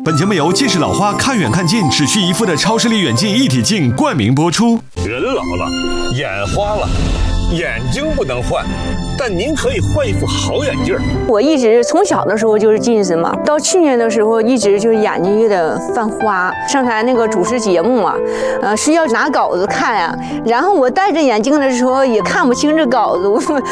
本节目由近视老花看远看近只需一副的超视力远近一体镜冠名播出。 人老了，眼花了，眼睛不能换，但您可以换一副好眼镜。 我一直从小的时候就是近视嘛，到去年的时候一直就眼睛有点泛花。上台那个主持节目嘛，需要拿稿子看呀，然后我戴着眼镜的时候也看不清这稿子，